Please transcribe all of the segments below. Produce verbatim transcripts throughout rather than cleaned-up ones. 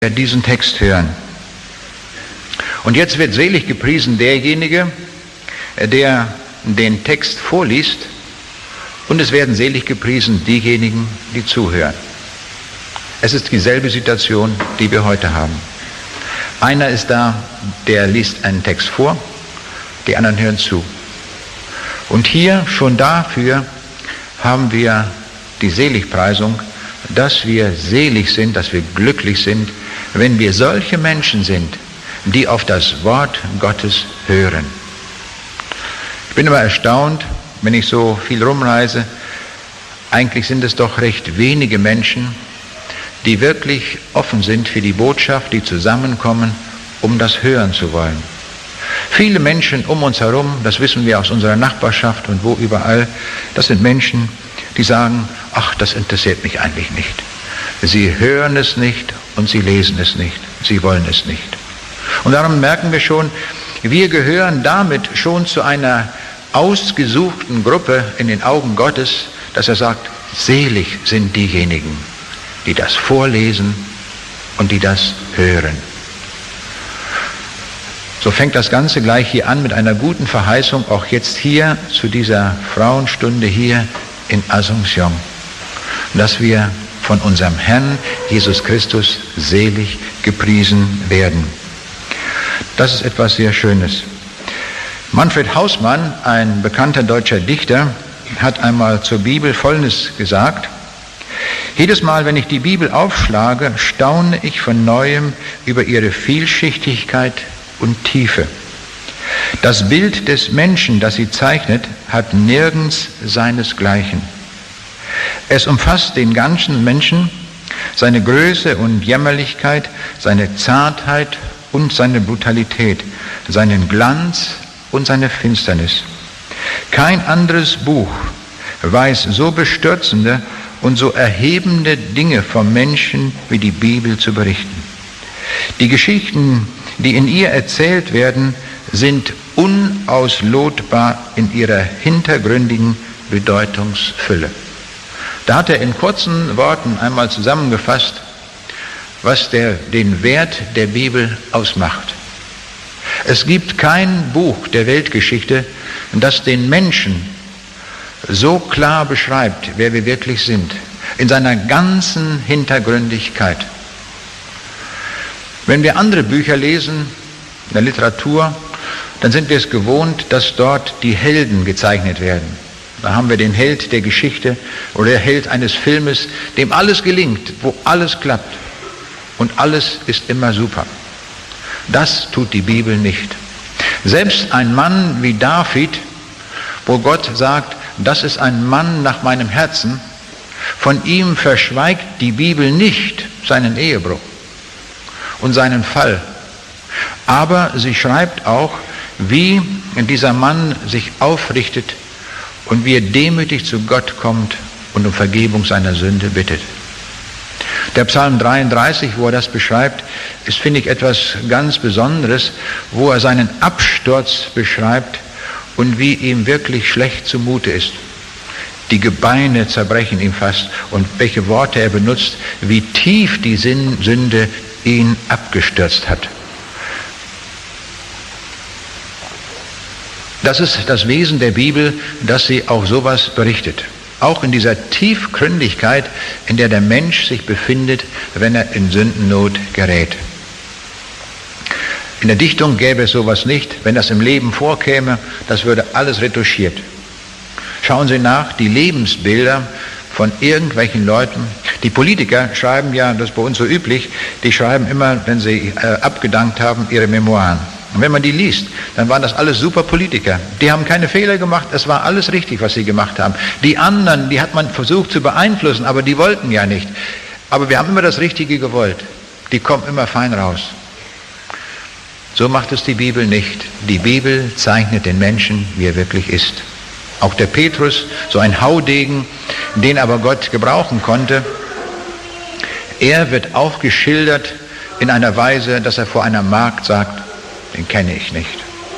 diesen Text hören. Und jetzt wird selig gepriesen derjenige, der den Text vorliest, und es werden selig gepriesen diejenigen, die zuhören. Es ist dieselbe Situation, die wir heute haben. Einer ist da, der liest einen Text vor, die anderen hören zu. Und hier schon dafür haben wir die Seligpreisung, dass wir selig sind, dass wir glücklich sind, wenn wir solche Menschen sind, die auf das Wort Gottes hören. Ich bin immer erstaunt, wenn ich so viel rumreise. Eigentlich sind es doch recht wenige Menschen, die wirklich offen sind für die Botschaft, die zusammenkommen, um das hören zu wollen. Viele Menschen um uns herum, das wissen wir aus unserer Nachbarschaft und wo überall, das sind Menschen, die sagen, ach, das interessiert mich eigentlich nicht. Sie hören es nicht und sie lesen es nicht. Sie wollen es nicht. Und darum merken wir schon, wir gehören damit schon zu einer ausgesuchten Gruppe in den Augen Gottes, dass er sagt, selig sind diejenigen, die das vorlesen und die das hören. So fängt das Ganze gleich hier an mit einer guten Verheißung, auch jetzt hier zu dieser Frauenstunde hier in Asunción, dass wir von unserem Herrn Jesus Christus selig gepriesen werden. Das ist etwas sehr Schönes. Manfred Hausmann, ein bekannter deutscher Dichter, hat einmal zur Bibel Folgendes gesagt: Jedes Mal, wenn ich die Bibel aufschlage, staune ich von Neuem über ihre Vielschichtigkeit und Tiefe. Das Bild des Menschen, das sie zeichnet, hat nirgends seinesgleichen. Es umfasst den ganzen Menschen, seine Größe und Jämmerlichkeit, seine Zartheit und seine Brutalität, seinen Glanz und seine Finsternis. Kein anderes Buch weiß so bestürzende und so erhebende Dinge vom Menschen wie die Bibel zu berichten. Die Geschichten, die in ihr erzählt werden, sind unauslotbar in ihrer hintergründigen Bedeutungsfülle. Da hat er in kurzen Worten einmal zusammengefasst, was der, den Wert der Bibel ausmacht. Es gibt kein Buch der Weltgeschichte, das den Menschen so klar beschreibt, wer wir wirklich sind, in seiner ganzen Hintergründigkeit. Wenn wir andere Bücher lesen, in der Literatur, dann sind wir es gewohnt, dass dort die Helden gezeichnet werden. Da haben wir den Held der Geschichte oder der Held eines Filmes, dem alles gelingt, wo alles klappt und alles ist immer super. Das tut die Bibel nicht. Selbst ein Mann wie David, wo Gott sagt, das ist ein Mann nach meinem Herzen, von ihm verschweigt die Bibel nicht seinen Ehebruch und seinen Fall. Aber sie schreibt auch, wie dieser Mann sich aufrichtet und wie er demütig zu Gott kommt und um Vergebung seiner Sünde bittet. Der Psalm dreiunddreißig, wo er das beschreibt, ist, finde ich, etwas ganz Besonderes, wo er seinen Absturz beschreibt und wie ihm wirklich schlecht zumute ist. Die Gebeine zerbrechen ihm fast und welche Worte er benutzt, wie tief die Sünde ihn abgestürzt hat. Das ist das Wesen der Bibel, dass sie auch sowas berichtet. Auch in dieser Tiefgründigkeit, in der der Mensch sich befindet, wenn er in Sündennot gerät. In der Dichtung gäbe es sowas nicht. Wenn das im Leben vorkäme, das würde alles retuschiert. Schauen Sie nach, die Lebensbilder von irgendwelchen Leuten. Die Politiker schreiben ja, das ist bei uns so üblich, die schreiben immer, wenn sie äh, abgedankt haben, ihre Memoiren. Und wenn man die liest, dann waren das alles super Politiker. Die haben keine Fehler gemacht, es war alles richtig, was sie gemacht haben. Die anderen, die hat man versucht zu beeinflussen, aber die wollten ja nicht. Aber wir haben immer das Richtige gewollt. Die kommen immer fein raus. So macht es die Bibel nicht. Die Bibel zeichnet den Menschen, wie er wirklich ist. Auch der Petrus, so ein Haudegen, den aber Gott gebrauchen konnte, er wird auch geschildert in einer Weise, dass er vor einer Magd sagt, den kenne ich nicht.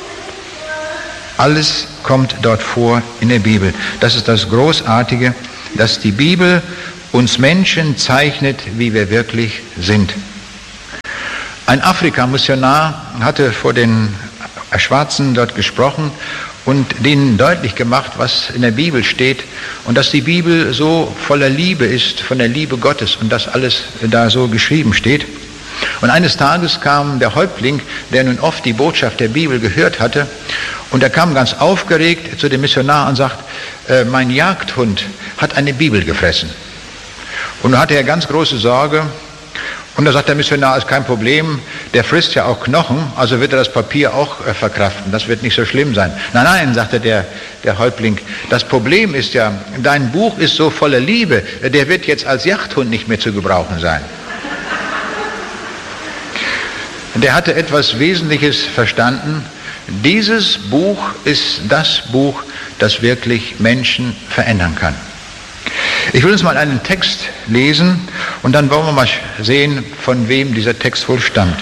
Alles kommt dort vor in der Bibel. Das ist das Großartige, dass die Bibel uns Menschen zeichnet, wie wir wirklich sind. Ein Afrika-Missionar hatte vor den Schwarzen dort gesprochen und denen deutlich gemacht, was in der Bibel steht und dass die Bibel so voller Liebe ist, von der Liebe Gottes und dass alles da so geschrieben steht. Und eines Tages kam der Häuptling, der nun oft die Botschaft der Bibel gehört hatte, und er kam ganz aufgeregt zu dem Missionar und sagt, äh, mein Jagdhund hat eine Bibel gefressen. Und da hatte er ganz große Sorge. Und da sagt der Missionar, ist kein Problem, der frisst ja auch Knochen, also wird er das Papier auch äh, verkraften, das wird nicht so schlimm sein. Nein, nein, sagte der, der Häuptling, das Problem ist ja, dein Buch ist so voller Liebe, der wird jetzt als Jagdhund nicht mehr zu gebrauchen sein. Der hatte etwas Wesentliches verstanden, dieses Buch ist das Buch, das wirklich Menschen verändern kann. Ich will uns mal einen Text lesen und dann wollen wir mal sehen, von wem dieser Text wohl stammt.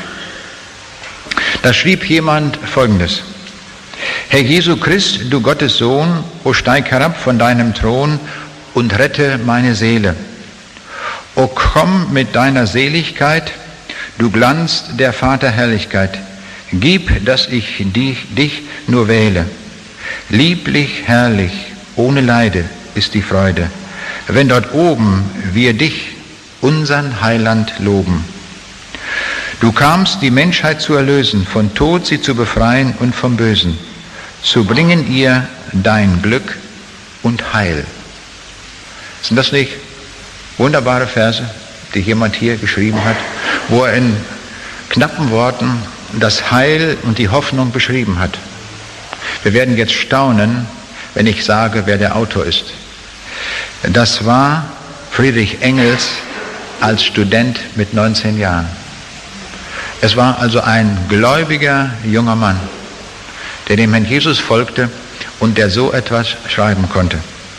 Da schrieb jemand Folgendes: Herr Jesu Christ, du Gottes Sohn, o steig herab von deinem Thron und rette meine Seele. O komm mit deiner Seligkeit, du Glanz der Vaterherrlichkeit. Gib, dass ich dich, dich nur wähle. Lieblich, herrlich, ohne Leide ist die Freude, wenn dort oben wir dich, unseren Heiland, loben. Du kamst, die Menschheit zu erlösen, von Tod sie zu befreien und vom Bösen, zu bringen ihr dein Glück und Heil. Sind das nicht wunderbare Verse, die jemand hier geschrieben hat, wo er in knappen Worten das Heil und die Hoffnung beschrieben hat? Wir werden jetzt staunen, wenn ich sage, wer der Autor ist. Das war Friedrich Engels als Student mit neunzehn Jahren. Es war also ein gläubiger junger Mann, der dem Herrn Jesus folgte und der so etwas schreiben konnte.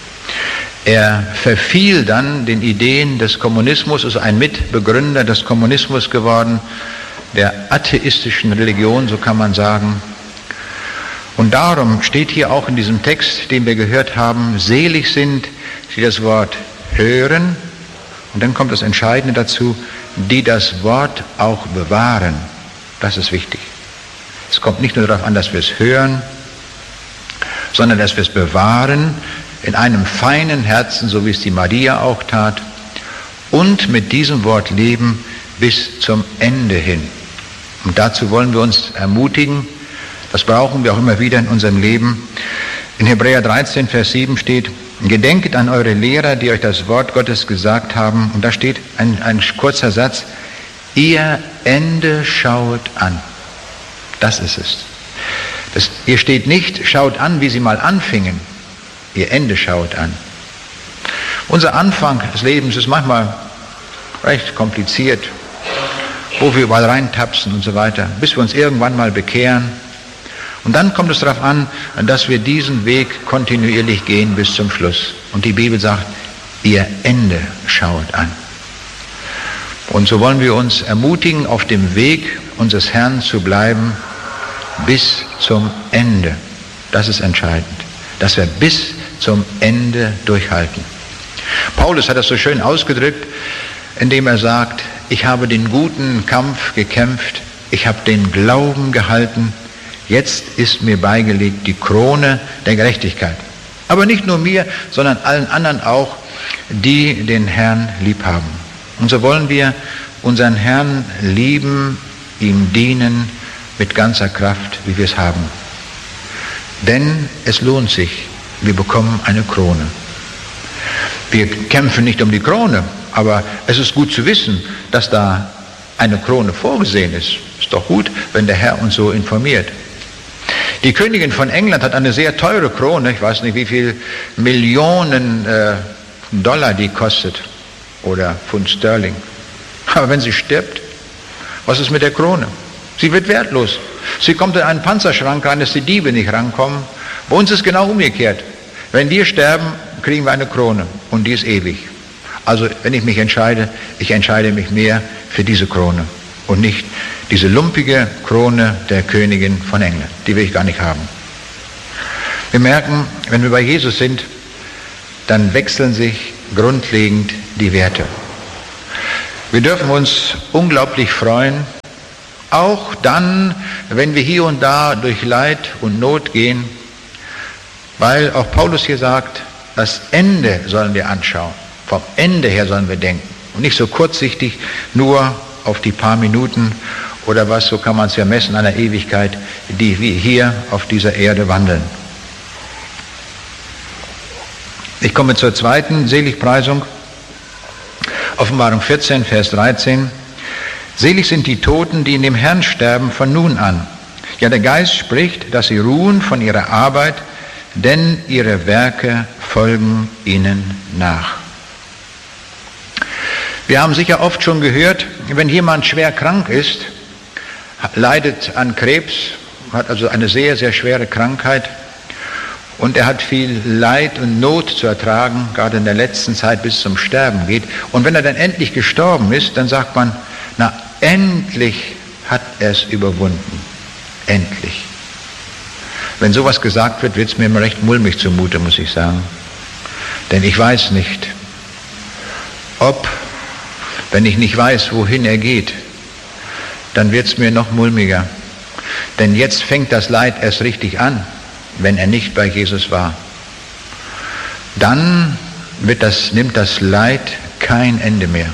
Er verfiel dann den Ideen des Kommunismus, ist ein Mitbegründer des Kommunismus geworden, der atheistischen Religion, so kann man sagen. Und darum steht hier auch in diesem Text, den wir gehört haben, selig sind, die das Wort hören, und dann kommt das Entscheidende dazu, die das Wort auch bewahren. Das ist wichtig. Es kommt nicht nur darauf an, dass wir es hören, sondern dass wir es bewahren in einem feinen Herzen, so wie es die Maria auch tat, und mit diesem Wort leben bis zum Ende hin. Und dazu wollen wir uns ermutigen. Das brauchen wir auch immer wieder in unserem Leben. In Hebräer dreizehn, Vers sieben steht, gedenket an eure Lehrer, die euch das Wort Gottes gesagt haben. Und da steht ein, ein kurzer Satz, ihr Ende schaut an. Das ist es. Das, hier steht nicht, schaut an, wie sie mal anfingen. Ihr Ende schaut an. Unser Anfang des Lebens ist manchmal recht kompliziert, wo wir überall reintapsen und so weiter, bis wir uns irgendwann mal bekehren. Und dann kommt es darauf an, dass wir diesen Weg kontinuierlich gehen bis zum Schluss. Und die Bibel sagt, ihr Ende schaut an. Und so wollen wir uns ermutigen, auf dem Weg unseres Herrn zu bleiben bis zum Ende. Das ist entscheidend, dass wir bis zum Ende durchhalten. Paulus hat das so schön ausgedrückt, indem er sagt, ich habe den guten Kampf gekämpft, ich habe den Glauben gehalten, jetzt ist mir beigelegt die Krone der Gerechtigkeit. Aber nicht nur mir, sondern allen anderen auch, die den Herrn lieb haben. Und so wollen wir unseren Herrn lieben, ihm dienen mit ganzer Kraft, wie wir es haben. Denn es lohnt sich, wir bekommen eine Krone. Wir kämpfen nicht um die Krone, aber es ist gut zu wissen, dass da eine Krone vorgesehen ist. Ist doch gut, wenn der Herr uns so informiert. Die Königin von England hat eine sehr teure Krone, ich weiß nicht, wie viel Millionen äh, Dollar die kostet oder Pfund Sterling. Aber wenn sie stirbt, was ist mit der Krone? Sie wird wertlos. Sie kommt in einen Panzerschrank rein, dass die Diebe nicht rankommen. Bei uns ist genau umgekehrt. Wenn wir sterben, kriegen wir eine Krone und die ist ewig. Also wenn ich mich entscheide, ich entscheide mich mehr für diese Krone und nicht diese lumpige Krone der Königin von England. Die will ich gar nicht haben. Wir merken, wenn wir bei Jesus sind, dann wechseln sich grundlegend die Werte. Wir dürfen uns unglaublich freuen Auch dann, wenn wir hier und da durch Leid und Not gehen, weil auch Paulus hier sagt, das Ende sollen wir anschauen. Vom Ende her sollen wir denken. Und nicht so kurzsichtig nur auf die paar Minuten oder was, so kann man es ja messen, an der Ewigkeit, die wir hier auf dieser Erde wandeln. Ich komme zur zweiten Seligpreisung. Offenbarung vierzehn, Vers dreizehn. Selig sind die Toten, die in dem Herrn sterben von nun an. Ja, der Geist spricht, dass sie ruhen von ihrer Arbeit, denn ihre Werke folgen ihnen nach. Wir haben sicher oft schon gehört, wenn jemand schwer krank ist, leidet an Krebs, hat also eine sehr, sehr schwere Krankheit und er hat viel Leid und Not zu ertragen, gerade in der letzten Zeit bis zum Sterben geht. Und wenn er dann endlich gestorben ist, dann sagt man, na, endlich hat er es überwunden. Endlich. Wenn sowas gesagt wird, wird es mir immer recht mulmig zumute, muss ich sagen. Denn ich weiß nicht, ob, wenn ich nicht weiß, wohin er geht, dann wird es mir noch mulmiger. Denn jetzt fängt das Leid erst richtig an, wenn er nicht bei Jesus war. Dann wird das, nimmt das Leid kein Ende mehr.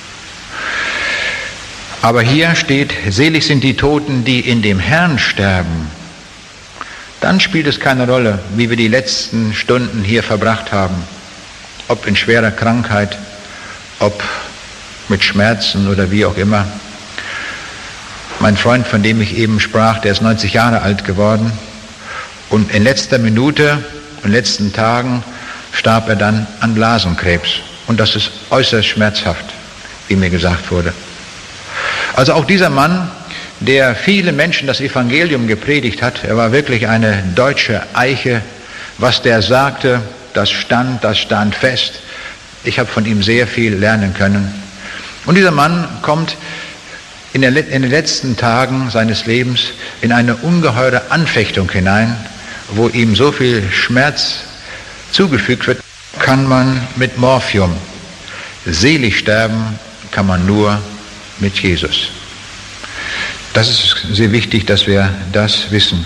Aber hier steht, selig sind die Toten, die in dem Herrn sterben. Dann spielt es keine Rolle, wie wir die letzten Stunden hier verbracht haben. Ob in schwerer Krankheit, ob mit Schmerzen oder wie auch immer. Mein Freund, von dem ich eben sprach, der ist neunzig Jahre alt geworden. Und in letzter Minute, in den letzten Tagen, starb er dann an Blasenkrebs. Und das ist äußerst schmerzhaft, wie mir gesagt wurde. Also auch dieser Mann, der viele Menschen das Evangelium gepredigt hat, er war wirklich eine deutsche Eiche. Was der sagte, das stand, das stand fest. Ich habe von ihm sehr viel lernen können. Und dieser Mann kommt in, der, in den letzten Tagen seines Lebens in eine ungeheure Anfechtung hinein, wo ihm so viel Schmerz zugefügt wird, kann man mit Morphium. Selig sterben kann man nur mit Jesus. Das ist sehr wichtig, dass wir das wissen.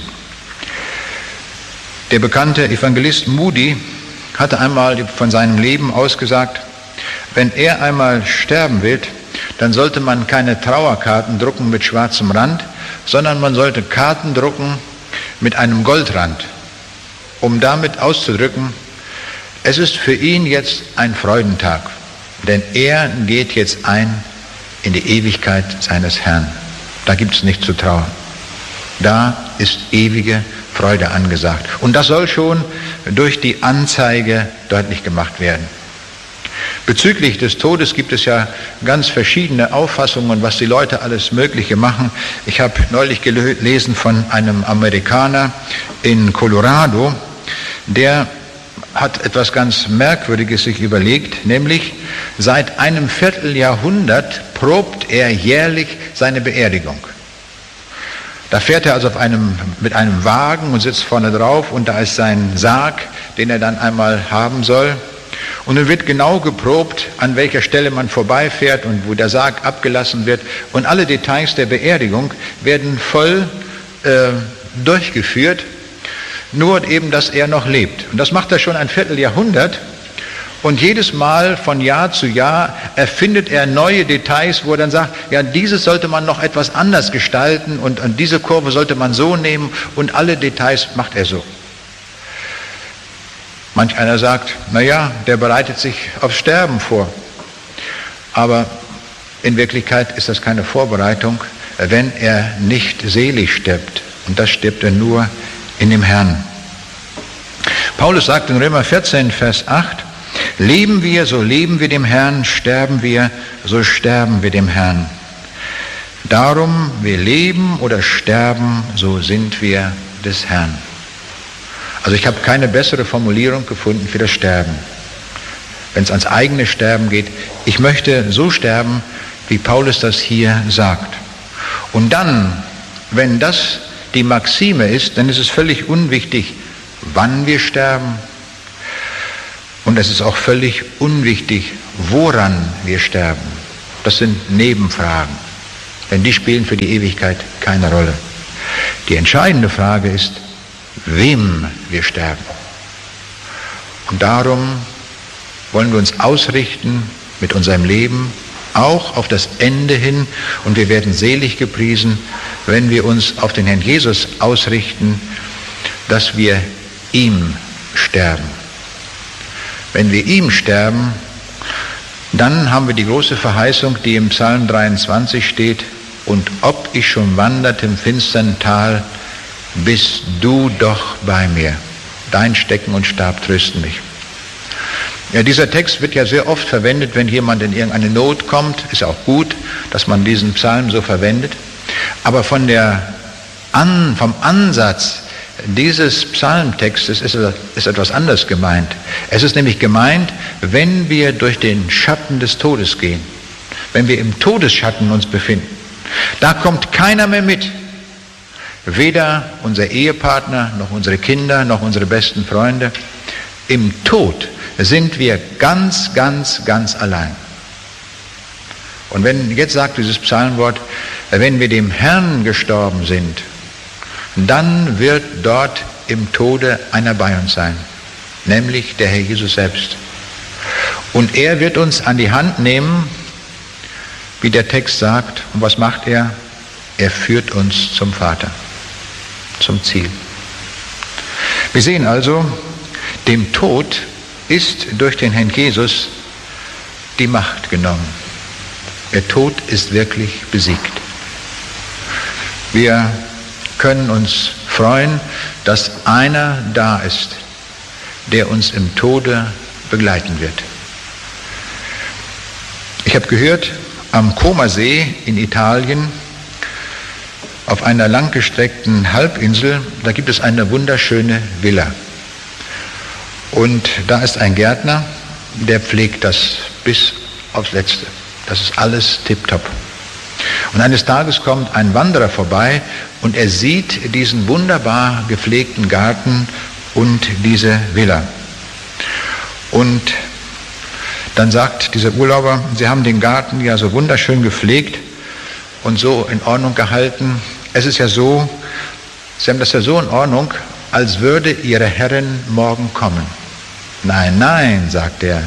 Der bekannte Evangelist Moody hatte einmal von seinem Leben ausgesagt, wenn er einmal sterben will, dann sollte man keine Trauerkarten drucken mit schwarzem Rand, sondern man sollte Karten drucken mit einem Goldrand, um damit auszudrücken, es ist für ihn jetzt ein Freudentag, denn er geht jetzt ein in die Ewigkeit seines Herrn. Da gibt es nichts zu trauern. Da ist ewige Freude angesagt. Und das soll schon durch die Anzeige deutlich gemacht werden. Bezüglich des Todes gibt es ja ganz verschiedene Auffassungen, was die Leute alles Mögliche machen. Ich habe neulich gelesen von einem Amerikaner in Colorado, der hat etwas ganz Merkwürdiges sich überlegt, nämlich seit einem Vierteljahrhundert probt er jährlich seine Beerdigung. Da fährt er also auf einem, mit einem Wagen und sitzt vorne drauf und da ist sein Sarg, den er dann einmal haben soll. Und dann wird genau geprobt, an welcher Stelle man vorbeifährt und wo der Sarg abgelassen wird. Und alle Details der Beerdigung werden voll äh, durchgeführt, nur eben, dass er noch lebt. Und das macht er schon ein Vierteljahrhundert. Und jedes Mal von Jahr zu Jahr erfindet er neue Details, wo er dann sagt, ja, dieses sollte man noch etwas anders gestalten und, und diese Kurve sollte man so nehmen und alle Details macht er so. Manch einer sagt, naja, der bereitet sich aufs Sterben vor. Aber in Wirklichkeit ist das keine Vorbereitung, wenn er nicht selig stirbt. Und das stirbt er nur in dem Herrn. Paulus sagt in Römer vierzehn, Vers acht, leben wir, so leben wir dem Herrn, sterben wir, so sterben wir dem Herrn. Darum, wir leben oder sterben, so sind wir des Herrn. Also ich habe keine bessere Formulierung gefunden für das Sterben. Wenn es ans eigene Sterben geht, ich möchte so sterben, wie Paulus das hier sagt. Und dann, wenn das die Maxime ist, dann ist es völlig unwichtig, wann wir sterben. Und es ist auch völlig unwichtig, woran wir sterben. Das sind Nebenfragen. denn die spielen für die Ewigkeit keine Rolle. Die entscheidende Frage ist, wem wir sterben. Und darum wollen wir uns ausrichten mit unserem Leben auch auf das Ende hin, und wir werden selig gepriesen, wenn wir uns auf den Herrn Jesus ausrichten, dass wir ihm sterben. Wenn wir ihm sterben, dann haben wir die große Verheißung, die im Psalm dreiundzwanzig steht: Und ob ich schon wanderte im finstern Tal, bist du doch bei mir. Dein Stecken und Stab trösten mich. Ja, dieser Text wird ja sehr oft verwendet, wenn jemand in irgendeine Not kommt. Ist auch gut, dass man diesen Psalm so verwendet. Aber von der An, vom Ansatz dieses Psalmtextes ist, ist etwas anderes gemeint. Es ist nämlich gemeint, wenn wir durch den Schatten des Todes gehen, wenn wir im Todesschatten uns befinden, da kommt keiner mehr mit. Weder unser Ehepartner, noch unsere Kinder, noch unsere besten Freunde. Im Tod sind wir ganz, ganz, ganz allein. Und wenn, jetzt sagt dieses Psalmwort, wenn wir dem Herrn gestorben sind, dann wird dort im Tode einer bei uns sein, nämlich der Herr Jesus selbst. Und er wird uns an die Hand nehmen, wie der Text sagt. Und was macht er? Er führt uns zum Vater, zum Ziel. Wir sehen also, dem Tod ist durch den Herrn Jesus die Macht genommen. Der Tod ist wirklich besiegt. Wir können uns freuen, dass einer da ist, der uns im Tode begleiten wird. Ich habe gehört, am Comasee in Italien, auf einer langgestreckten Halbinsel, da gibt es eine wunderschöne Villa. Und da ist ein Gärtner, der pflegt das bis aufs Letzte. Das ist alles tipptopp. Und eines Tages kommt ein Wanderer vorbei und er sieht diesen wunderbar gepflegten Garten und diese Villa. Und dann sagt dieser Urlauber, Sie haben den Garten ja so wunderschön gepflegt und so in Ordnung gehalten. Es ist ja so, Sie haben das ja so in Ordnung, als würde Ihre Herrin morgen kommen. Nein, nein, sagt er,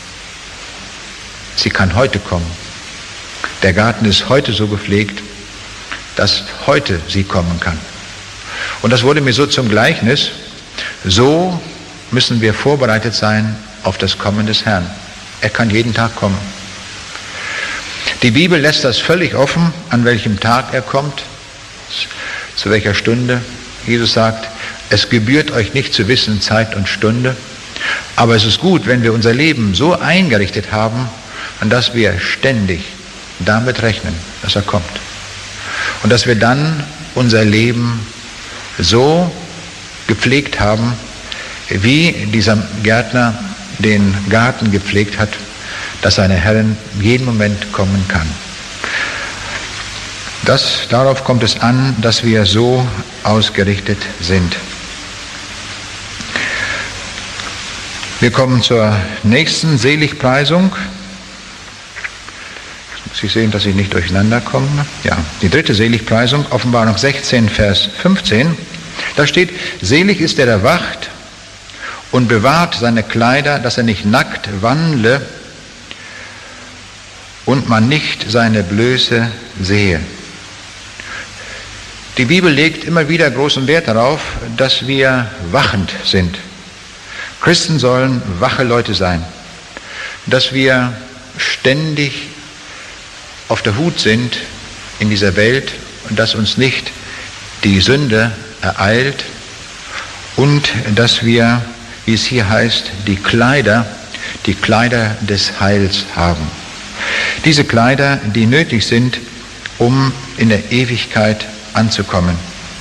sie kann heute kommen. Der Garten ist heute so gepflegt, dass heute sie kommen kann. Und das wurde mir so zum Gleichnis. So müssen wir vorbereitet sein auf das Kommen des Herrn. Er kann jeden Tag kommen. Die Bibel lässt das völlig offen, an welchem Tag er kommt, zu welcher Stunde. Jesus sagt, es gebührt euch nicht zu wissen Zeit und Stunde, aber es ist gut, wenn wir unser Leben so eingerichtet haben, dass wir ständig damit rechnen, dass er kommt. Und dass wir dann unser Leben so gepflegt haben, wie dieser Gärtner den Garten gepflegt hat, dass seine Herrin jeden Moment kommen kann. Das, darauf kommt es an, dass wir so ausgerichtet sind. Wir kommen zur nächsten Seligpreisung. Jetzt muss ich sehen, dass ich nicht durcheinander komme. Ja, die dritte Seligpreisung, Offenbarung sechzehn, Vers fünfzehn. Da steht, selig ist der, der wacht und bewahrt seine Kleider, dass er nicht nackt wandle und man nicht seine Blöße sehe. Die Bibel legt immer wieder großen Wert darauf, dass wir wachend sind. Christen sollen wache Leute sein, dass wir ständig auf der Hut sind in dieser Welt und dass uns nicht die Sünde ereilt und dass wir, wie es hier heißt, die Kleider, die Kleider des Heils haben. Diese Kleider, die nötig sind, um in der Ewigkeit anzukommen.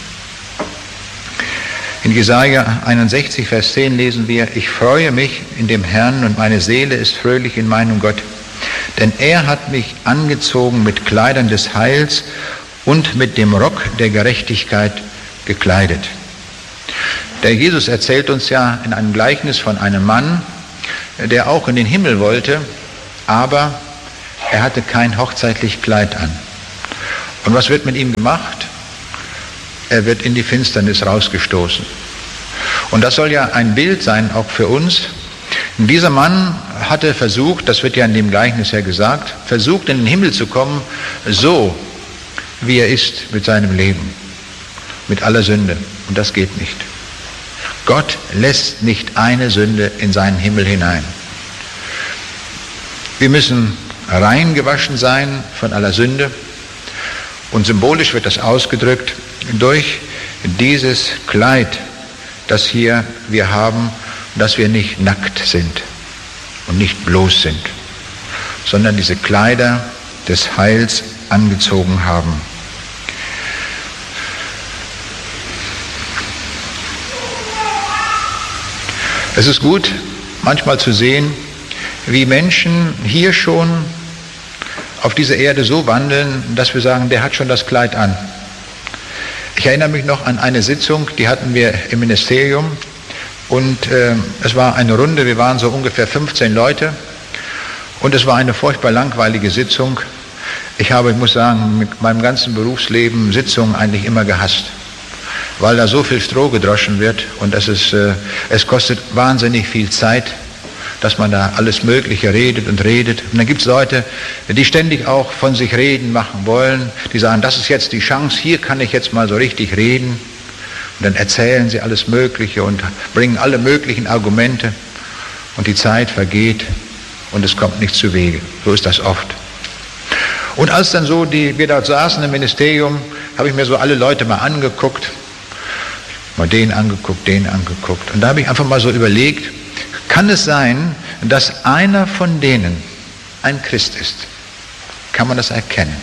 In Jesaja einundsechzig, Vers zehn lesen wir, ich freue mich in dem Herrn und meine Seele ist fröhlich in meinem Gott, denn er hat mich angezogen mit Kleidern des Heils und mit dem Rock der Gerechtigkeit gekleidet. Der Jesus erzählt uns ja in einem Gleichnis von einem Mann, der auch in den Himmel wollte, aber er hatte kein hochzeitliches Kleid an. Und was wird mit ihm gemacht? Er wird in die Finsternis rausgestoßen. Und das soll ja ein Bild sein, auch für uns. Und dieser Mann hatte versucht, das wird ja in dem Gleichnis ja gesagt, versucht in den Himmel zu kommen, so wie er ist mit seinem Leben, mit aller Sünde. Und das geht nicht. Gott lässt nicht eine Sünde in seinen Himmel hinein. Wir müssen rein gewaschen sein von aller Sünde. Und symbolisch wird das ausgedrückt durch dieses Kleid, das hier wir haben, dass wir nicht nackt sind und nicht bloß sind, sondern diese Kleider des Heils angezogen haben. Es ist gut, manchmal zu sehen, wie Menschen hier schon auf dieser Erde so wandeln, dass wir sagen, der hat schon das Kleid an. Ich erinnere mich noch an eine Sitzung, die hatten wir im Ministerium und äh, es war eine Runde, wir waren so ungefähr fünfzehn Leute und es war eine furchtbar langweilige Sitzung. Ich habe, ich muss sagen, mit meinem ganzen Berufsleben Sitzungen eigentlich immer gehasst, weil da so viel Stroh gedroschen wird und es, ist, äh, es kostet wahnsinnig viel Zeit, dass man da alles Mögliche redet und redet. Und dann gibt es Leute, die ständig auch von sich reden machen wollen, die sagen, das ist jetzt die Chance, hier kann ich jetzt mal so richtig reden. Und dann erzählen sie alles Mögliche und bringen alle möglichen Argumente und die Zeit vergeht und es kommt nicht zu Wege. So ist das oft. Und als dann so die, wir dort saßen im Ministerium, habe ich mir so alle Leute mal angeguckt, mal den angeguckt, den angeguckt. Und da habe ich einfach mal so überlegt, kann es sein, dass einer von denen ein Christ ist? Kann man das erkennen?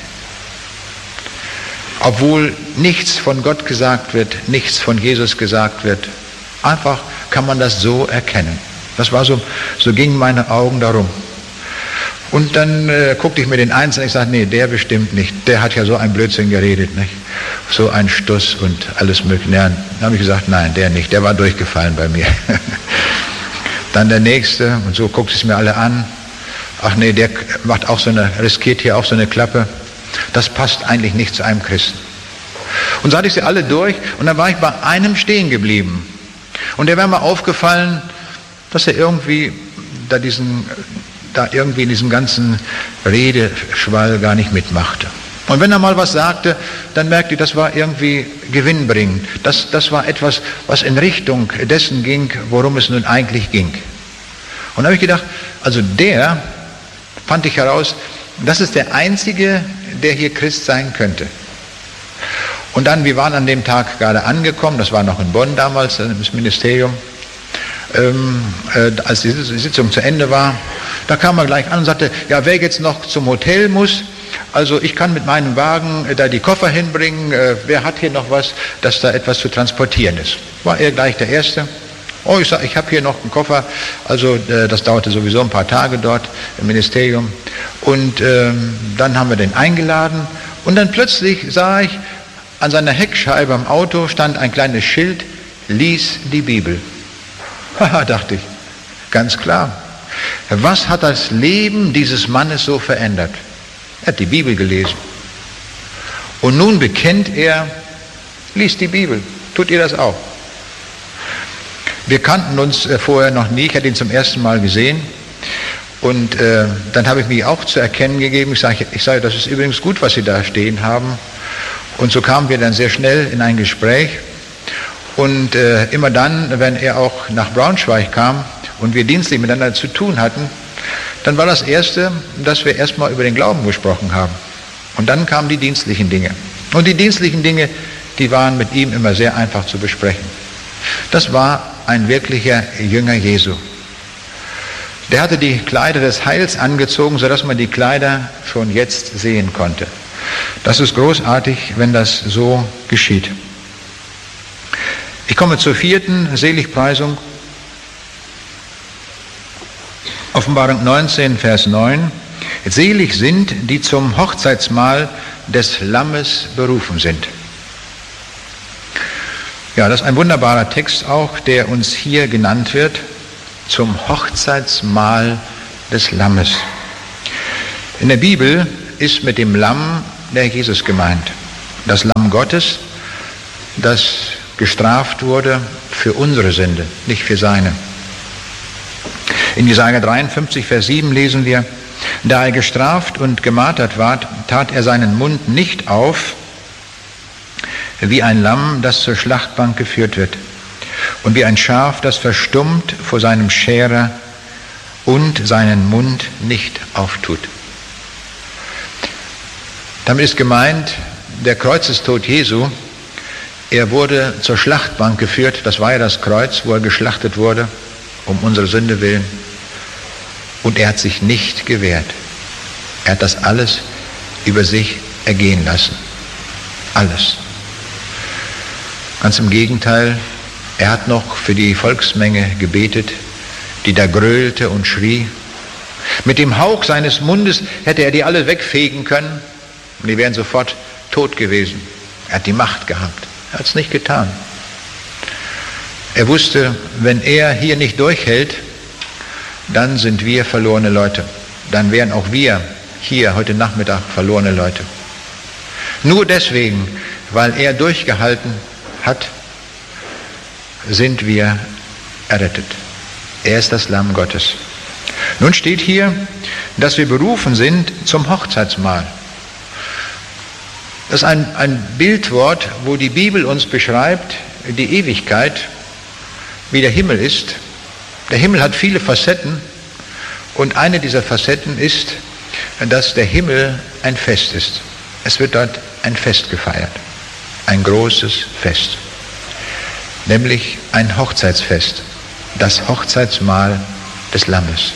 Obwohl nichts von Gott gesagt wird, nichts von Jesus gesagt wird, einfach kann man das so erkennen. Das war so, so gingen meine Augen darum. Und dann äh, guckte ich mir den Einzelnen, ich sagte, nee, der bestimmt nicht. Der hat ja so ein Blödsinn geredet, nicht? So ein Stuss und alles Mögliche. Ja, dann habe ich gesagt, nein, der nicht. Der war durchgefallen bei mir. Dann der Nächste, und so guckt es mir alle an. Ach nee, der macht auch so eine, riskiert hier auch so eine Klappe. Das passt eigentlich nicht zu einem Christen. Und so hatte ich sie alle durch und dann war ich bei einem stehen geblieben. Und der wäre mir aufgefallen, dass er irgendwie da diesen, da irgendwie in diesem ganzen Redeschwall gar nicht mitmachte. Und wenn er mal was sagte, dann merkte ich, das war irgendwie gewinnbringend. Das, das war etwas, was in Richtung dessen ging, worum es nun eigentlich ging. Und da habe ich gedacht, also der, fand ich heraus, das ist der Einzige, der hier Christ sein könnte. Und dann, wir waren an dem Tag gerade angekommen, das war noch in Bonn damals, das Ministerium, ähm, äh, als die Sitzung zu Ende war, da kam er gleich an und sagte, ja, wer jetzt noch zum Hotel muss, also ich kann mit meinem Wagen äh, da die Koffer hinbringen, äh, wer hat hier noch was, dass da etwas zu transportieren ist. War er gleich der Erste. Oh, ich sag, ich habe hier noch einen Koffer, also äh, das dauerte sowieso ein paar Tage dort im Ministerium. Und ähm, dann haben wir den eingeladen und dann plötzlich sah ich, an seiner Heckscheibe am Auto stand ein kleines Schild, lies die Bibel. Haha, dachte ich, ganz klar. Was hat das Leben dieses Mannes so verändert? Er hat die Bibel gelesen. Und nun bekennt er, liest die Bibel. Tut ihr das auch? Wir kannten uns äh, vorher noch nie, ich hatte ihn zum ersten Mal gesehen. Und äh, dann habe ich mich auch zu erkennen gegeben. Ich sage, ich sage, das ist übrigens gut, was Sie da stehen haben. Und so kamen wir dann sehr schnell in ein Gespräch. Und äh, immer dann, wenn er auch nach Braunschweig kam und wir dienstlich miteinander zu tun hatten, dann war das Erste, dass wir erstmal über den Glauben gesprochen haben. Und dann kamen die dienstlichen Dinge. Und die dienstlichen Dinge, die waren mit ihm immer sehr einfach zu besprechen. Das war ein wirklicher Jünger Jesu. Der hatte die Kleider des Heils angezogen, sodass man die Kleider schon jetzt sehen konnte. Das ist großartig, wenn das so geschieht. Ich komme zur vierten Seligpreisung. Offenbarung neunzehn, Vers neun. Selig sind, die zum Hochzeitsmahl des Lammes berufen sind. Ja, das ist ein wunderbarer Text auch, der uns hier genannt wird, zum Hochzeitsmahl des Lammes. In der Bibel ist mit dem Lamm der Jesus gemeint. Das Lamm Gottes, das gestraft wurde für unsere Sünde, nicht für seine. In Jesaja dreiundfünfzig, Vers sieben lesen wir: Da er gestraft und gemartert ward, tat er seinen Mund nicht auf, wie ein Lamm, das zur Schlachtbank geführt wird, und wie ein Schaf, das verstummt vor seinem Scherer und seinen Mund nicht auftut. Damit ist gemeint, der Kreuzestod Jesu, er wurde zur Schlachtbank geführt, das war ja das Kreuz, wo er geschlachtet wurde, um unsere Sünde willen, und er hat sich nicht gewehrt. Er hat das alles über sich ergehen lassen. Alles. Ganz im Gegenteil, er hat noch für die Volksmenge gebetet, die da gröhlte und schrie. Mit dem Hauch seines Mundes hätte er die alle wegfegen können und die wären sofort tot gewesen. Er hat die Macht gehabt. Er hat es nicht getan. Er wusste, wenn er hier nicht durchhält, dann sind wir verlorene Leute. Dann wären auch wir hier heute Nachmittag verlorene Leute. Nur deswegen, weil er durchgehalten hat, sind wir errettet. Er ist das Lamm Gottes. Nun steht hier, dass wir berufen sind zum Hochzeitsmahl. Das ist ein, ein Bildwort, wo die Bibel uns beschreibt, die Ewigkeit, wie der Himmel ist. Der Himmel hat viele Facetten und eine dieser Facetten ist, dass der Himmel ein Fest ist. Es wird dort ein Fest gefeiert, ein großes Fest, nämlich ein Hochzeitsfest, das Hochzeitsmahl des Lammes.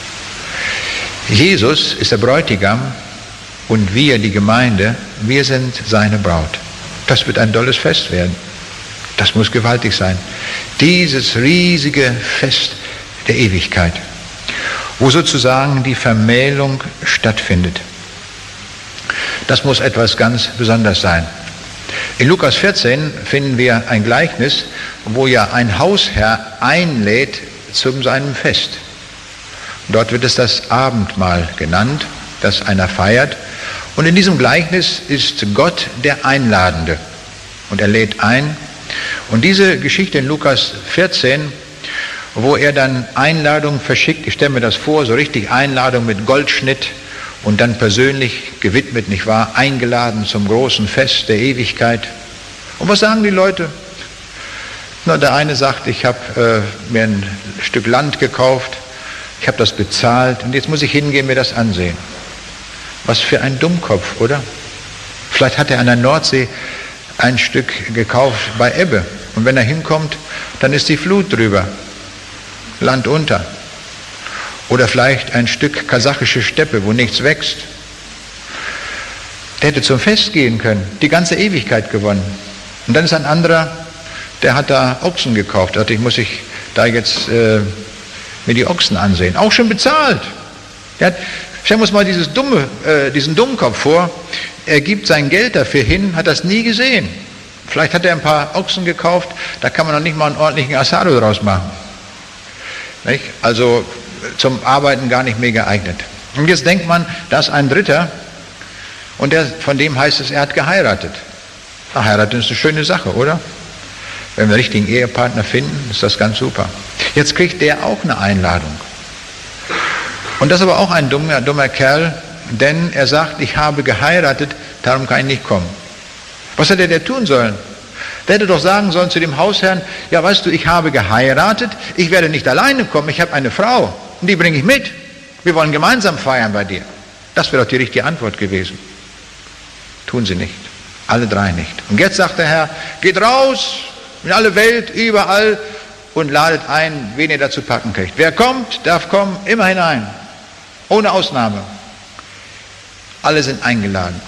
Jesus ist der Bräutigam und wir, die Gemeinde, wir sind seine Braut. Das wird ein tolles Fest werden. Das muss gewaltig sein. Dieses riesige Fest der Ewigkeit, wo sozusagen die Vermählung stattfindet. Das muss etwas ganz Besonderes sein. In Lukas vierzehn finden wir ein Gleichnis, wo ja ein Hausherr einlädt zu seinem Fest. Dort wird es das Abendmahl genannt, das einer feiert. Und in diesem Gleichnis ist Gott der Einladende. Und er lädt ein. Und diese Geschichte in Lukas vierzehn, wo er dann Einladung verschickt, ich stelle mir das vor, so richtig Einladung mit Goldschnitt und dann persönlich gewidmet, nicht wahr, eingeladen zum großen Fest der Ewigkeit. Und was sagen die Leute? Na, der eine sagt, ich habe äh, mir ein Stück Land gekauft, ich habe das bezahlt und jetzt muss ich hingehen, mir das ansehen. Was für ein Dummkopf, oder? Vielleicht hat er an der Nordsee ein Stück gekauft bei Ebbe und wenn er hinkommt, dann ist die Flut drüber, Land unter. Oder vielleicht ein Stück kasachische Steppe, wo nichts wächst. Der hätte zum Fest gehen können, die ganze Ewigkeit gewonnen. Und dann ist ein anderer, der hat da Ochsen gekauft. Also ich muss ich da jetzt äh, mir die Ochsen ansehen. Auch schon bezahlt. Der hat, stellen wir uns mal dieses dumme, äh, diesen Dummkopf vor. Er gibt sein Geld dafür hin, hat das nie gesehen. Vielleicht hat er ein paar Ochsen gekauft, da kann man noch nicht mal einen ordentlichen Asado draus machen. Nicht? Also zum Arbeiten gar nicht mehr geeignet. Und jetzt denkt man, da ist ein Dritter und der, von dem heißt es, er hat geheiratet. Na, heiraten ist eine schöne Sache, oder? Wenn wir einen richtigen Ehepartner finden, ist das ganz super. Jetzt kriegt der auch eine Einladung. Und das ist aber auch ein dummer, dummer Kerl, denn er sagt, ich habe geheiratet, darum kann ich nicht kommen. Was hätte der tun sollen? Der hätte doch sagen sollen zu dem Hausherrn, ja weißt du, ich habe geheiratet, ich werde nicht alleine kommen, ich habe eine Frau und die bringe ich mit. Wir wollen gemeinsam feiern bei dir. Das wäre doch die richtige Antwort gewesen. Tun sie nicht. Alle drei nicht. Und jetzt sagt der Herr, geht raus in alle Welt, überall und ladet ein, wen ihr dazu packen kriegt. Wer kommt, darf kommen, immer hinein. Ohne Ausnahme. Alle sind eingeladen.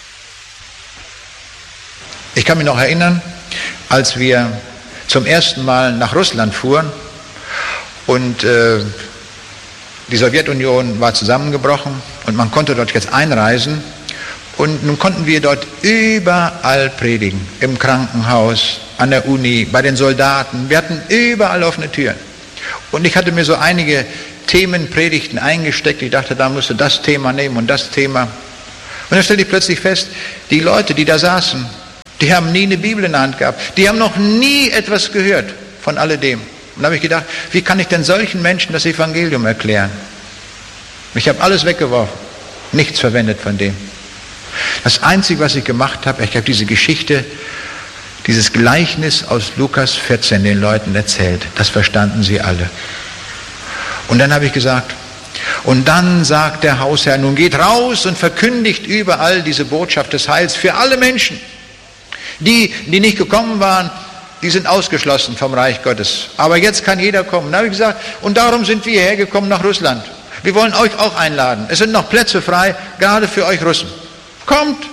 Ich kann mich noch erinnern, als wir zum ersten Mal nach Russland fuhren und äh, die Sowjetunion war zusammengebrochen und man konnte dort jetzt einreisen und nun konnten wir dort überall predigen, im Krankenhaus, an der Uni, bei den Soldaten, wir hatten überall offene Türen. Und ich hatte mir so einige Themenpredigten eingesteckt, ich dachte, da musst du das Thema nehmen und das Thema. Und dann stellte ich plötzlich fest, die Leute, die da saßen, die haben nie eine Bibel in der Hand gehabt. Die haben noch nie etwas gehört von alledem. Und da habe ich gedacht, wie kann ich denn solchen Menschen das Evangelium erklären? Ich habe alles weggeworfen, nichts verwendet von dem. Das Einzige, was ich gemacht habe, ich habe diese Geschichte, dieses Gleichnis aus Lukas vierzehn den Leuten erzählt. Das verstanden sie alle. Und dann habe ich gesagt, und dann sagt der Hausherr, nun geht raus und verkündigt überall diese Botschaft des Heils für alle Menschen. Die, die nicht gekommen waren, die sind ausgeschlossen vom Reich Gottes. Aber jetzt kann jeder kommen. Dann habe ich gesagt, und darum sind wir hergekommen nach Russland. Wir wollen euch auch einladen. Es sind noch Plätze frei, gerade für euch Russen. Kommt!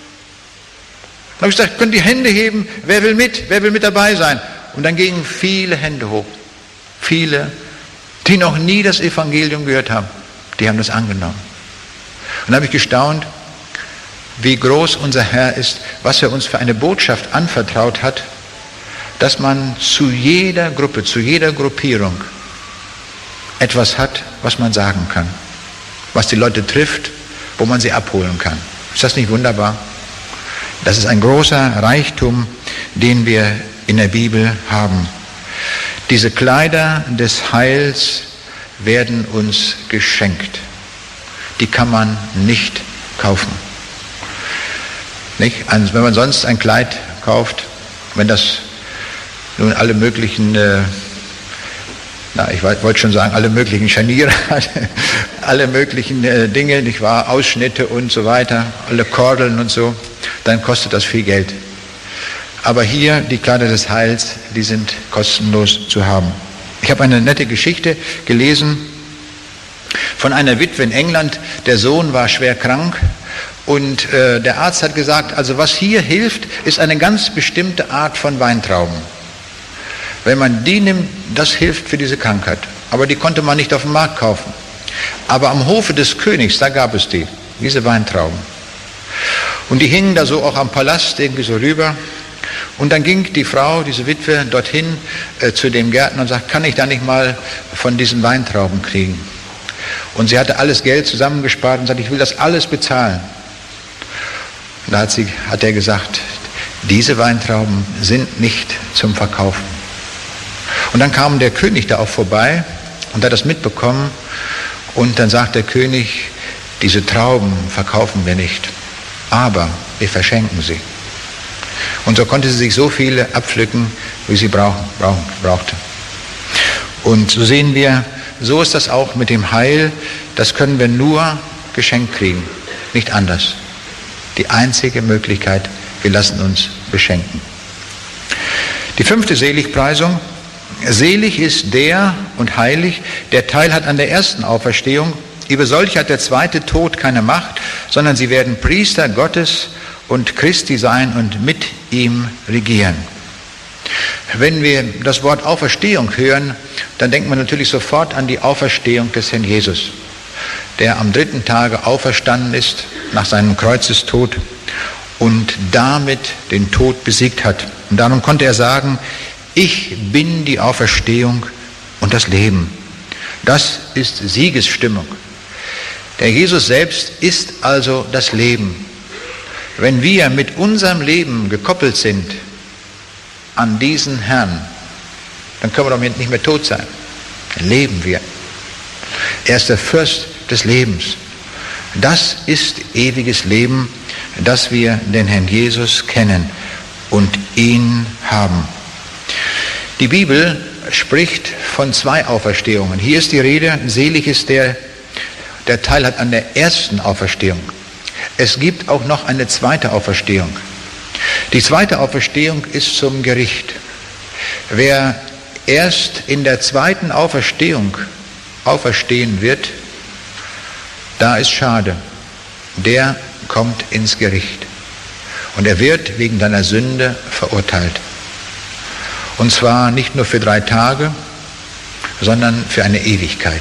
Dann habe ich gesagt, könnt die Hände heben, wer will mit, wer will mit dabei sein? Und dann gingen viele Hände hoch. Viele, die noch nie das Evangelium gehört haben, die haben das angenommen. Und dann habe ich gestaunt, wie groß unser Herr ist, was er uns für eine Botschaft anvertraut hat, dass man zu jeder Gruppe, zu jeder Gruppierung etwas hat, was man sagen kann, was die Leute trifft, wo man sie abholen kann. Ist das nicht wunderbar? Das ist ein großer Reichtum, den wir in der Bibel haben. Diese Kleider des Heils werden uns geschenkt. Die kann man nicht kaufen. Nicht? Also wenn man sonst ein Kleid kauft, wenn das nun alle möglichen, äh, na, ich wollte schon sagen, alle möglichen Scharniere hat, alle möglichen äh, Dinge, nicht wahr, Ausschnitte und so weiter, alle Kordeln und so, dann kostet das viel Geld. Aber hier, die Kleider des Heils, die sind kostenlos zu haben. Ich habe eine nette Geschichte gelesen von einer Witwe in England. Der Sohn war schwer krank und äh, der Arzt hat gesagt, also was hier hilft, ist eine ganz bestimmte Art von Weintrauben. Wenn man die nimmt, das hilft für diese Krankheit. Aber die konnte man nicht auf dem Markt kaufen. Aber am Hofe des Königs, da gab es die, diese Weintrauben. Und die hingen da so auch am Palast irgendwie so rüber. Und dann ging die Frau, diese Witwe, dorthin äh, zu dem Gärtner und sagt, kann ich da nicht mal von diesen Weintrauben kriegen? Und sie hatte alles Geld zusammengespart und sagte, ich will das alles bezahlen. Und da hat, sie, hat er gesagt, diese Weintrauben sind nicht zum Verkaufen. Und dann kam der König da auch vorbei und hat das mitbekommen. Und dann sagt der König, diese Trauben verkaufen wir nicht, aber wir verschenken sie. Und so konnte sie sich so viele abpflücken, wie sie brauchen, brauchen, brauchte. Und so sehen wir, so ist das auch mit dem Heil, das können wir nur geschenkt kriegen, nicht anders. Die einzige Möglichkeit, wir lassen uns beschenken. Die fünfte Seligpreisung: Selig ist der und heilig, der Teil hat an der ersten Auferstehung. Über solche hat der zweite Tod keine Macht, sondern sie werden Priester Gottes und Christi sein und mit ihm regieren. Wenn wir das Wort Auferstehung hören, dann denkt man natürlich sofort an die Auferstehung des Herrn Jesus, der am dritten Tage auferstanden ist nach seinem Kreuzestod und damit den Tod besiegt hat. Und darum konnte er sagen, ich bin die Auferstehung und das Leben. Das ist Siegesstimmung. Der Jesus selbst ist also das Leben. Wenn wir mit unserem Leben gekoppelt sind an diesen Herrn, dann können wir doch nicht mehr tot sein. Dann leben wir. Er ist der Fürst des Lebens. Das ist ewiges Leben, dass wir den Herrn Jesus kennen und ihn haben. Die Bibel spricht von zwei Auferstehungen. Hier ist die Rede, selig ist der, der Teil hat an der ersten Auferstehung. Es gibt auch noch eine zweite Auferstehung. Die zweite Auferstehung ist zum Gericht. Wer erst in der zweiten Auferstehung auferstehen wird, da ist schade. Der kommt ins Gericht. Und er wird wegen seiner Sünde verurteilt. Und zwar nicht nur für drei Tage, sondern für eine Ewigkeit.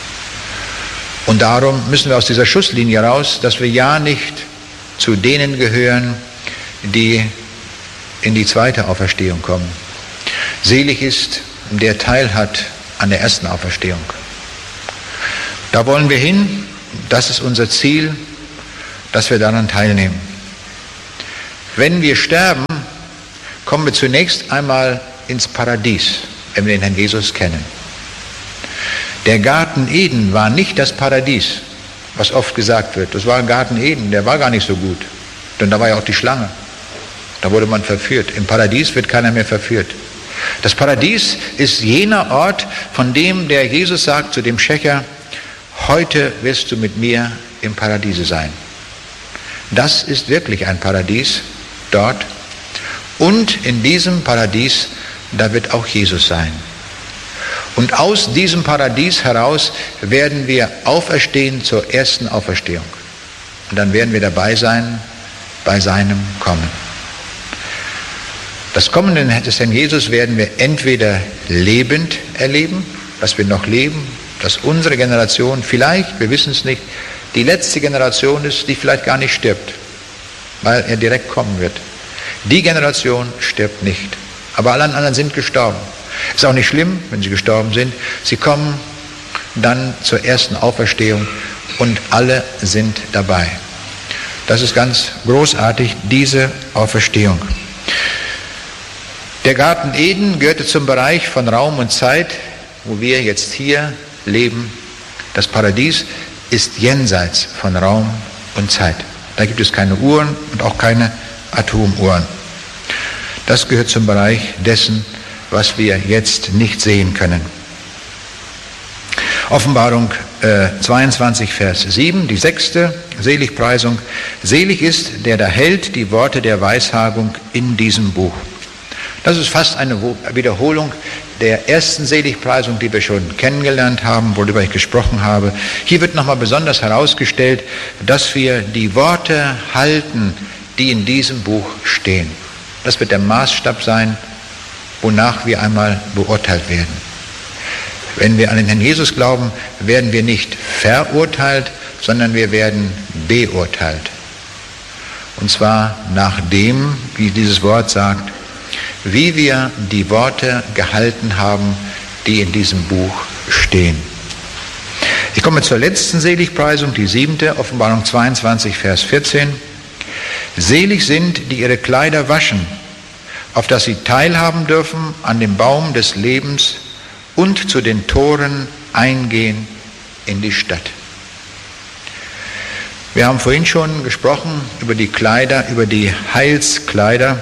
Und darum müssen wir aus dieser Schusslinie raus, dass wir ja nicht zu denen gehören, die in die zweite Auferstehung kommen. Selig ist, der Teil hat an der ersten Auferstehung. Da wollen wir hin, das ist unser Ziel. dass wir daran teilnehmen. Wenn wir sterben, kommen wir zunächst einmal ins Paradies, wenn wir den Herrn Jesus kennen. Der Garten Eden war nicht das Paradies, was oft gesagt wird. Das war ein Garten Eden, der war gar nicht so gut. Denn da war ja auch die Schlange. Da wurde man verführt. Im Paradies wird keiner mehr verführt. Das Paradies ist jener Ort, von dem der Jesus sagt zu dem Schächer, heute wirst du mit mir im Paradiese sein. Das ist wirklich ein Paradies dort. Und in diesem Paradies, da wird auch Jesus sein. Und aus diesem Paradies heraus werden wir auferstehen zur ersten Auferstehung. Und dann werden wir dabei sein bei seinem Kommen. Das Kommen des Herrn Jesus werden wir entweder lebend erleben, dass wir noch leben, dass unsere Generation vielleicht, wir wissen es nicht, die letzte Generation ist, die vielleicht gar nicht stirbt, weil er direkt kommen wird. Die Generation stirbt nicht, aber alle anderen sind gestorben. Ist auch nicht schlimm, wenn sie gestorben sind. Sie kommen dann zur ersten Auferstehung und alle sind dabei. Das ist ganz großartig, diese Auferstehung. Der Garten Eden gehörte zum Bereich von Raum und Zeit, wo wir jetzt hier leben. Das Paradies ist jenseits von Raum und Zeit. Da gibt es keine Uhren und auch keine Atomuhren. Das gehört zum Bereich dessen, was wir jetzt nicht sehen können. Offenbarung äh, zweiundzwanzig, Vers sieben, die sechste Seligpreisung. Selig ist, der da hält die Worte der Weissagung in diesem Buch. Das ist fast eine Wiederholung der ersten Seligpreisung, die wir schon kennengelernt haben, worüber ich gesprochen habe. Hier wird nochmal besonders herausgestellt, dass wir die Worte halten, die in diesem Buch stehen. Das wird der Maßstab sein, wonach wir einmal beurteilt werden. Wenn wir an den Herrn Jesus glauben, werden wir nicht verurteilt, sondern wir werden beurteilt. Und zwar nach dem, wie dieses Wort sagt, wie wir die Worte gehalten haben, die in diesem Buch stehen. Ich komme zur letzten Seligpreisung, die siebte, Offenbarung zweiundzwanzig, Vers vierzehn. Selig sind, die ihre Kleider waschen, auf dass sie teilhaben dürfen an dem Baum des Lebens und zu den Toren eingehen in die Stadt. Wir haben vorhin schon gesprochen über die Kleider, über die Heilskleider.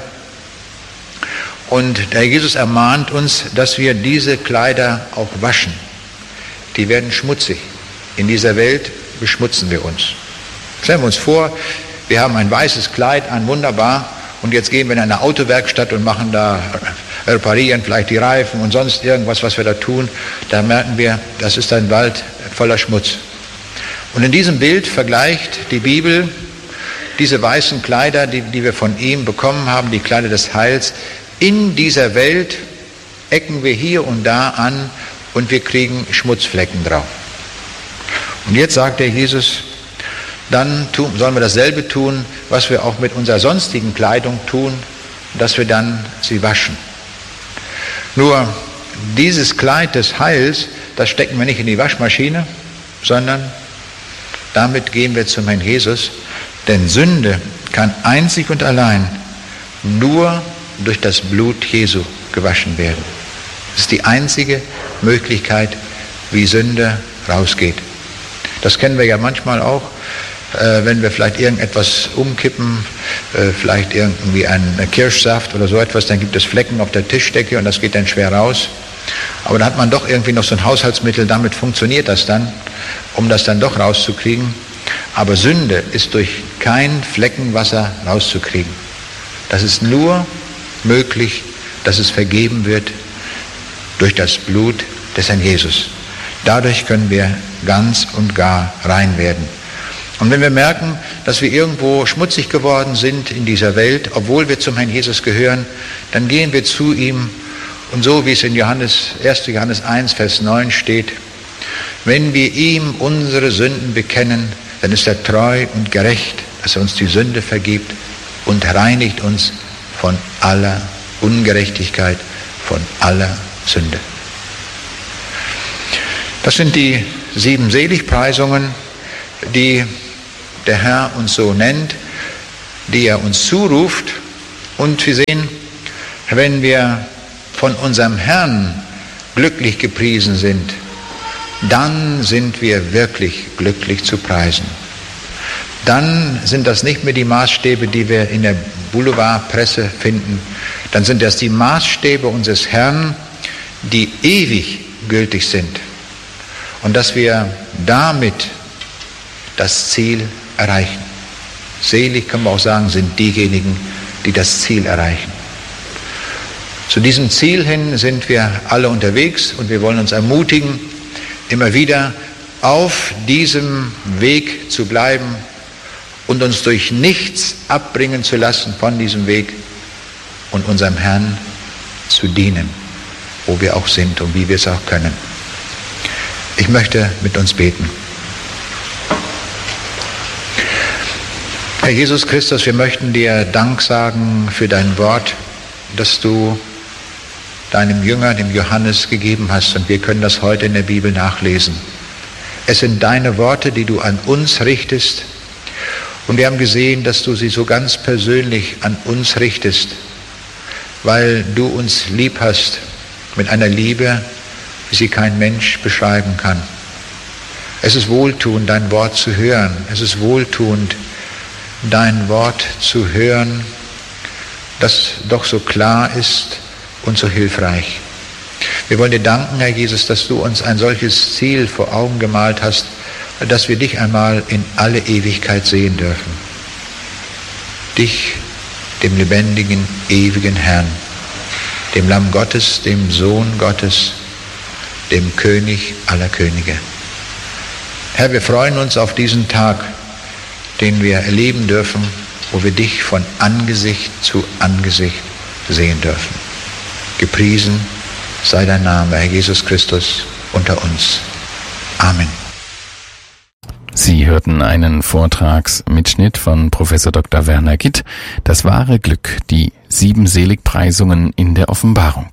Und der Jesus ermahnt uns, dass wir diese Kleider auch waschen. Die werden schmutzig. In dieser Welt beschmutzen wir uns. Stellen wir uns vor, wir haben ein weißes Kleid an, wunderbar, und jetzt gehen wir in eine Autowerkstatt und machen da, reparieren vielleicht die Reifen und sonst irgendwas, was wir da tun. Da merken wir, das ist ein Wald voller Schmutz. Und in diesem Bild vergleicht die Bibel diese weißen Kleider, die, die wir von ihm bekommen haben, die Kleider des Heils. In dieser Welt ecken wir hier und da an und wir kriegen Schmutzflecken drauf. Und jetzt sagt der Jesus, dann tun, sollen wir dasselbe tun, was wir auch mit unserer sonstigen Kleidung tun, dass wir dann sie waschen. Nur dieses Kleid des Heils, das stecken wir nicht in die Waschmaschine, sondern damit gehen wir zum Herrn Jesus, denn Sünde kann einzig und allein nur durch das Blut Jesu gewaschen werden. Das ist die einzige Möglichkeit, wie Sünde rausgeht. Das kennen wir ja manchmal auch, äh, wenn wir vielleicht irgendetwas umkippen, äh, vielleicht irgendwie einen Kirschsaft oder so etwas, dann gibt es Flecken auf der Tischdecke und das geht dann schwer raus. Aber da hat man doch irgendwie noch so ein Haushaltsmittel, damit funktioniert das dann, um das dann doch rauszukriegen. Aber Sünde ist durch kein Fleckenwasser rauszukriegen. Das ist nur möglich, dass es vergeben wird durch das Blut des Herrn Jesus. Dadurch können wir ganz und gar rein werden. Und wenn wir merken, dass wir irgendwo schmutzig geworden sind in dieser Welt, obwohl wir zum Herrn Jesus gehören, dann gehen wir zu ihm und so wie es in Johannes, erster Johannes eins, Vers neun steht, wenn wir ihm unsere Sünden bekennen, dann ist er treu und gerecht, dass er uns die Sünde vergibt und reinigt uns von aller Ungerechtigkeit, von aller Sünde. Das sind die sieben Seligpreisungen, die der Herr uns so nennt, die er uns zuruft. Und wir sehen, wenn wir von unserem Herrn glücklich gepriesen sind, dann sind wir wirklich glücklich zu preisen. Dann sind das nicht mehr die Maßstäbe, die wir in der Boulevardpresse finden. Dann sind das die Maßstäbe unseres Herrn, die ewig gültig sind. Und dass wir damit das Ziel erreichen. Selig, können wir auch sagen, sind diejenigen, die das Ziel erreichen. Zu diesem Ziel hin sind wir alle unterwegs und wir wollen uns ermutigen, immer wieder auf diesem Weg zu bleiben und uns durch nichts abbringen zu lassen von diesem Weg und unserem Herrn zu dienen, wo wir auch sind und wie wir es auch können. Ich möchte mit uns beten. Herr Jesus Christus, wir möchten dir Dank sagen für dein Wort, das du deinem Jünger, dem Johannes, gegeben hast. Und wir können das heute in der Bibel nachlesen. Es sind deine Worte, die du an uns richtest. Und wir haben gesehen, dass du sie so ganz persönlich an uns richtest, weil du uns lieb hast mit einer Liebe, wie sie kein Mensch beschreiben kann. Es ist wohltuend, dein Wort zu hören. Es ist wohltuend, dein Wort zu hören, das doch so klar ist und so hilfreich. Wir wollen dir danken, Herr Jesus, dass du uns ein solches Ziel vor Augen gemalt hast, dass wir dich einmal in alle Ewigkeit sehen dürfen. Dich, dem lebendigen, ewigen Herrn, dem Lamm Gottes, dem Sohn Gottes, dem König aller Könige. Herr, wir freuen uns auf diesen Tag, den wir erleben dürfen, wo wir dich von Angesicht zu Angesicht sehen dürfen. Gepriesen sei dein Name, Herr Jesus Christus, unter uns. Amen. Sie hörten einen Vortragsmitschnitt von Professor Doktor Werner Gitt. Das wahre Glück, die sieben Seligpreisungen in der Offenbarung.